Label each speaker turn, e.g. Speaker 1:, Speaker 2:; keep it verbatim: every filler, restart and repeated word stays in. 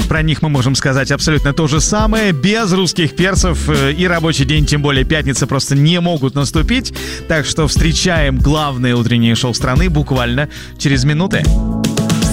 Speaker 1: про них мы можем сказать абсолютно то же самое. Без русских перцев и рабочий день, тем более пятница, просто не могут наступить. Так что встречаем главное утреннее шоу страны буквально через минуты.